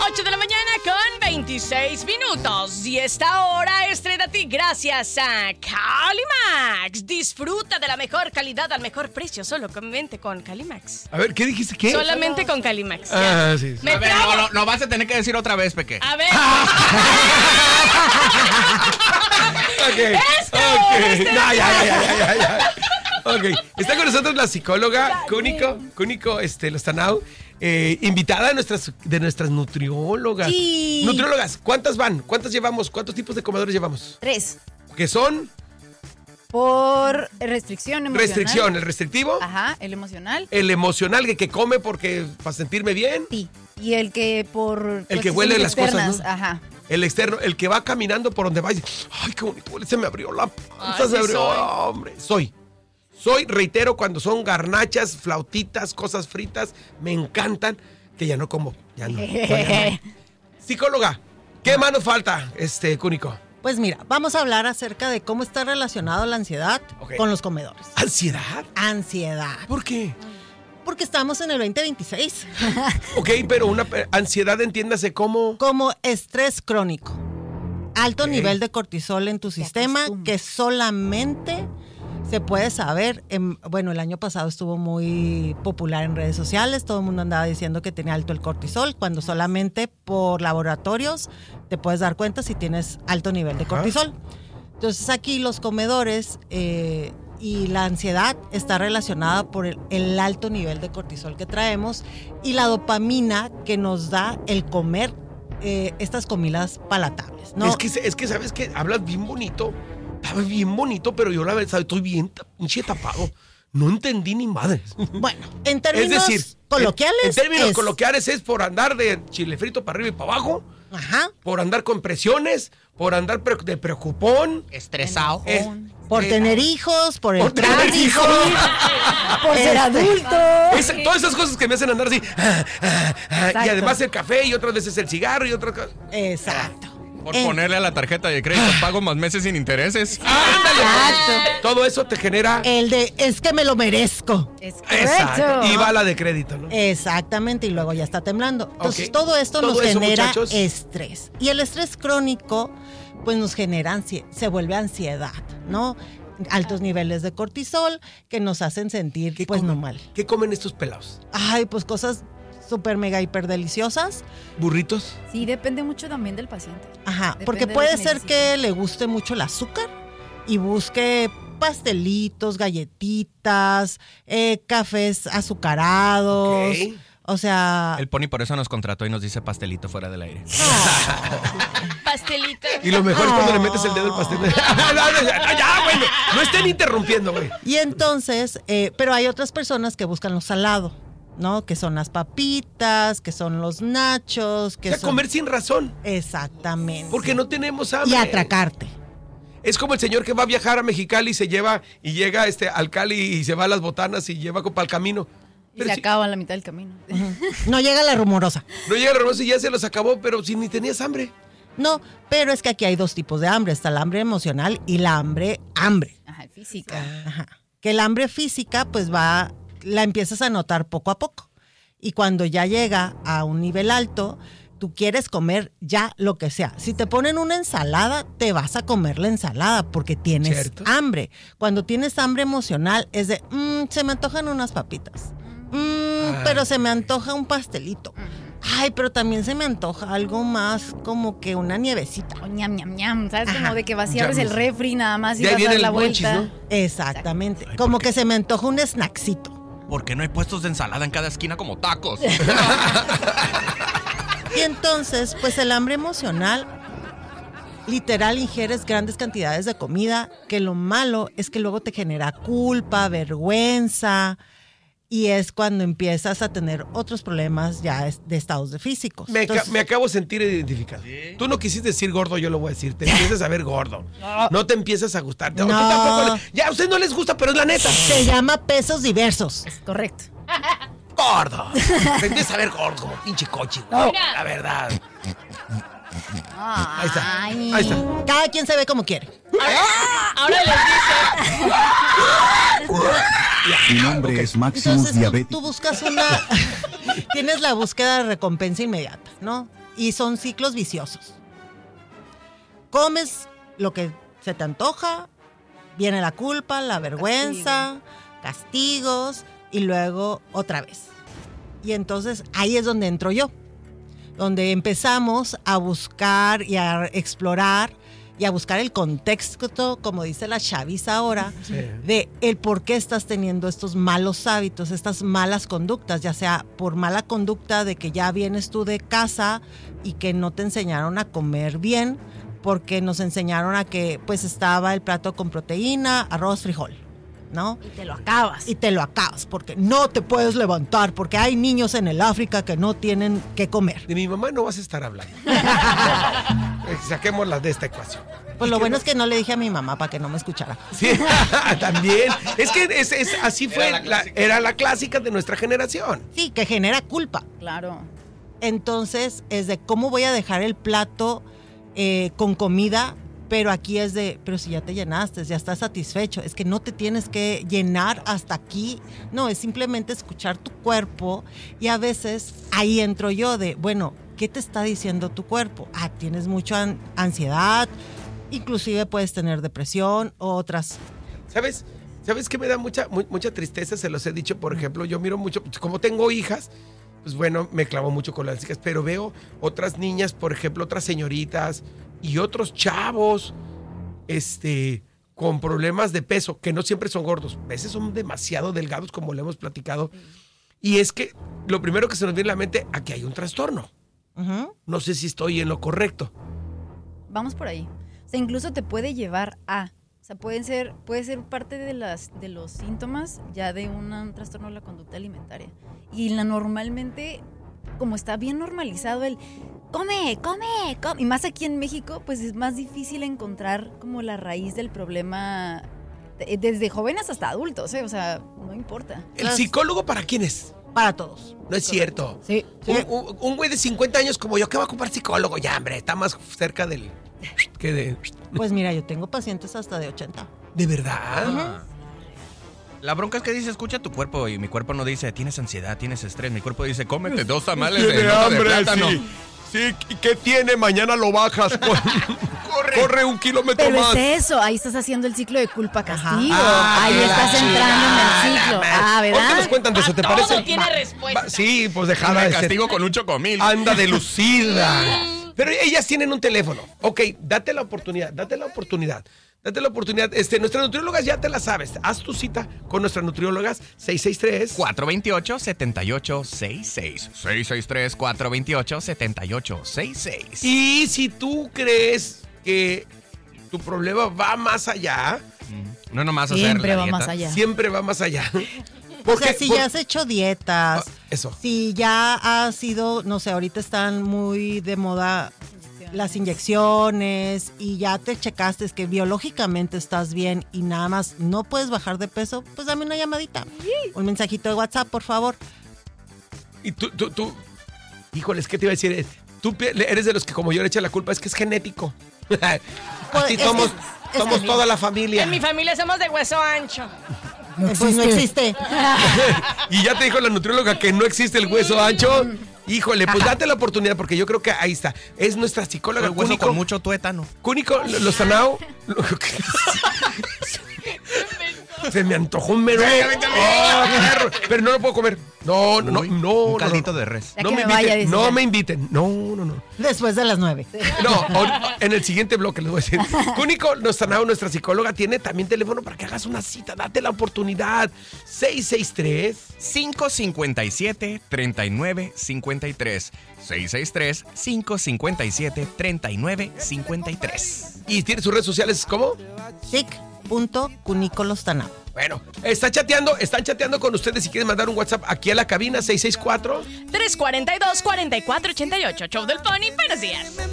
8 de la mañana con 26 minutos. Y esta hora es traída a ti gracias a Calimax. Disfruta de la mejor calidad al mejor precio. Solamente con Calimax. A ver, ¿qué dijiste? ¿Qué? Solamente con Calimax. Ah, sí. A ver, no vas a tener que decir otra vez, Peque. A ver. Ok. No, ya. Ok. Está con nosotros la psicóloga Kuniko Lostanao, invitada de nuestras nutriólogas. Sí. Nutriólogas, ¿cuántas van? ¿Cuántas llevamos? ¿Cuántos tipos de comedores llevamos? 3. ¿Qué son? Por restricción emocional. Restricción, el restrictivo. Ajá, el emocional. El emocional, que come porque para sentirme bien. Sí. Y el que por... El que huele las externas, cosas, ¿no? Ajá. El externo, el que va caminando por donde va y dice, ay, qué bonito huele, se me abrió la panza, Ay, se sí abrió, soy. hombre. Soy, reitero, cuando son garnachas, flautitas, cosas fritas, me encantan, que ya no como, ya no. Psicóloga, ¿qué más nos falta, Kuniko? Pues mira, vamos a hablar acerca de cómo está relacionado la ansiedad con los comedores. ¿Ansiedad? Ansiedad. ¿Por qué? Porque estamos en el 2026. Ok, pero una ansiedad, entiéndase como... Como estrés crónico. Alto nivel de cortisol en tu sistema que solamente se puede saber. Bueno, el año pasado estuvo muy popular en redes sociales. Todo el mundo andaba diciendo que tenía alto el cortisol, cuando solamente por laboratorios te puedes dar cuenta si tienes alto nivel de cortisol. Entonces aquí los comedores y la ansiedad está relacionada por el alto nivel de cortisol que traemos y la dopamina que nos da el comer estas comidas palatables, ¿no? Es que ¿sabes qué? Hablas bien bonito. Estaba bien bonito, pero yo la verdad estoy bien pinche tapado. No entendí ni madres. Bueno, en términos coloquiales. En términos coloquiales es por andar de chile frito para arriba y para abajo. Ajá. Por andar con presiones, por andar de preocupón. Estresado. Por tener hijos, por el tener tránsito, hijos. por ser adulto. Todas esas cosas que me hacen andar así. Y además el café y otras veces el cigarro y otras cosas. Exacto. Por ponerle a la tarjeta de crédito pago más meses sin intereses. ¡Ándale! Todo eso te genera... El de, es que me lo merezco. Es Exacto. correcto. Y va la de crédito, ¿no? Exactamente, y luego ya está temblando. Entonces, Ok. todo esto Todo nos eso, genera muchachos. estrés. Y el estrés crónico, pues nos genera se vuelve ansiedad, ¿no? Altos niveles de cortisol que nos hacen sentir, pues, no mal. ¿Qué comen estos pelados? Ay, pues cosas súper mega hiper deliciosas. ¿Burritos? Sí, depende mucho también del paciente. Ajá, Depende porque de puede lo que ser necesite. que le guste mucho el azúcar y busque pastelitos, galletitas, cafés azucarados. Ok. O sea... El Pony por eso nos contrató y nos dice pastelito fuera del aire. Pastelito. Y lo mejor es cuando le metes el dedo al pastel. Ya, güey. No estén interrumpiendo, güey. Y entonces, pero hay otras personas que buscan lo salado, ¿no? Que son las papitas, que son los nachos, que O sea, son... comer sin razón. Exactamente. Porque no tenemos hambre. Y atracarte. Es como el señor que va a viajar a Mexicali y se lleva y llega al Cali y se va a las botanas y lleva para el camino. Y Pero se si- acaba a la mitad del camino. No llega la rumorosa. No llega el hermoso y ya se los acabó, pero si ni tenías hambre. No, pero es que aquí hay dos tipos de hambre. Está el hambre emocional y la hambre. Ajá, física. Ajá. Que el hambre física, pues la empiezas a notar poco a poco. Y cuando ya llega a un nivel alto, tú quieres comer ya lo que sea. Si te ponen una ensalada, te vas a comer la ensalada porque tienes ¿Cierto? hambre. Cuando tienes hambre emocional, es de, se me antojan unas papitas. Pero se me antoja un pastelito. Ay, pero también se me antoja algo más como que una nievecita. O ñam, ñam, ñam. ¿Sabes? Ajá. Como de que vaciabas el refri nada más y De ahí vas a viene dar la el monchis, vuelta. ¿no? Exactamente. Como que se me antoja un snacksito. ¿Por qué no hay puestos de ensalada en cada esquina como tacos? Y entonces, pues el hambre emocional, literal ingieres grandes cantidades de comida, que lo malo es que luego te genera culpa, vergüenza, y es cuando empiezas a tener otros problemas ya de estados de físicos. Entonces, Me acabo de sentir identificado. Tú no quisiste decir gordo, yo lo voy a decir. Te empiezas a ver gordo. No te empiezas a gustar. Tú No. tampoco ya, a usted no les gusta, pero es la neta. se llama pesos diversos. Es correcto. Gordo. Te empiezas a ver gordo como pinche coche, güey. Mira. La verdad. Ahí está. Ahí está. Cada quien se ve como quiere. Ahora les dice. Mi nombre es Maximus Entonces Diabetes. tú buscas tienes la búsqueda de recompensa inmediata, ¿no? Y son ciclos viciosos. Comes lo que se te antoja, viene la culpa, la vergüenza, castigos y luego otra vez. Y entonces ahí es donde entro yo, donde empezamos a buscar y a explorar y a buscar el contexto, como dice la chaviza ahora, de el por qué estás teniendo estos malos hábitos, estas malas conductas, ya sea por mala conducta de que ya vienes tú de casa y que no te enseñaron a comer bien, porque nos enseñaron a que pues estaba el plato con proteína, arroz, frijol, ¿no? Y te lo acabas. Y te lo acabas, porque no te puedes levantar, porque hay niños en el África que no tienen que comer. De mi mamá no vas a estar hablando. Saquémosla de esta ecuación. Pues lo bueno es que no le dije a mi mamá para que no me escuchara. Sí, también. Es que así fue, era la clásica de nuestra generación. Sí, que genera culpa. Claro. Entonces, es de cómo voy a dejar el plato con comida, pero aquí es de, pero si ya te llenaste, ya estás satisfecho. Es que no te tienes que llenar hasta aquí. No, es simplemente escuchar tu cuerpo y a veces ahí entro yo de, bueno, ¿qué te está diciendo tu cuerpo? Ah, tienes mucha ansiedad, inclusive puedes tener depresión o otras. ¿Sabes qué me da mucha tristeza? Se los he dicho, por ejemplo, yo miro mucho, como tengo hijas, pues bueno, me clavo mucho con las chicas, pero veo otras niñas, por ejemplo, otras señoritas y otros chavos, con problemas de peso, que no siempre son gordos, a veces son demasiado delgados, como le hemos platicado. Y es que lo primero que se nos viene a la mente, aquí hay un trastorno. Uh-huh. No sé si estoy en lo correcto. Vamos por ahí. O sea, incluso te puede llevar a... O sea, puede ser parte de los síntomas ya de un trastorno de la conducta alimentaria. Y normalmente, como está bien normalizado el come, y más aquí en México, pues es más difícil encontrar como la raíz del problema desde jóvenes hasta adultos, o sea, no importa. ¿El psicólogo para quién es? Para todos. No es cierto. Sí. Un güey de 50 años como yo, ¿qué va a ocupar psicólogo? Ya, hombre, está más cerca del... que de... Pues mira, yo tengo pacientes hasta de 80. ¿De verdad? Uh-huh. La bronca es que dice, escucha tu cuerpo, y mi cuerpo no dice, tienes ansiedad, tienes estrés. Mi cuerpo dice, cómete 2 tamales de lomo de plátano. Sí, ¿qué tiene? Mañana lo bajas. Corre 1 kilómetro Pero más. es eso, ahí estás haciendo el ciclo de culpa-castigo. Ah, Ahí estás la entrando en el ciclo. ¿Por qué nos ¿Verdad? cuentan de eso? ¿Te Todo parece? tiene respuesta. Sí, pues dejada Me de ser. castigo con un chocomil. Anda de lucida. Pero ellas tienen un teléfono. Ok, date la oportunidad. Nuestras nutriólogas ya te la sabes. Haz tu cita con nuestras nutriólogas 428-7866. 663-428-7866. Y si tú crees que tu problema va más allá, No nomás hacer Siempre la va dieta. más allá. siempre va más allá. O sea, si ya has hecho dietas, eso. si ya has sido, no sé, ahorita están muy de moda las inyecciones y ya te checaste que biológicamente estás bien y nada más no puedes bajar de peso, pues dame una llamadita, un mensajito de WhatsApp, por favor. Y tú, híjoles, ¿qué te iba a decir? Tú eres de los que como yo le echa la culpa, es que es genético. Así somos toda la familia. En mi familia somos de hueso ancho. Pues no existe. Y ya te dijo la nutrióloga que no existe el hueso ancho. Híjole, pues date la oportunidad porque yo creo que ahí está. Es nuestra psicóloga. El hueso con mucho tuétano. Cúnico Lozanao. Se me antojó un menú. Pero no lo puedo comer. No. Un caldito de res. Ya que me vaya, dice. No me inviten. No. Después de las 9. No, en el siguiente bloque les voy a decir. Cúnico Lozanao, nuestra psicóloga, tiene también teléfono para que hagas una cita. Date la oportunidad. 663-557-3953. 663-557-3953. ¿Y tiene sus redes sociales cómo? sic.cunicolostana. Bueno, están chateando con ustedes si quieren mandar un WhatsApp aquí a la cabina 664 342-4488. Show del Pony, buenos días.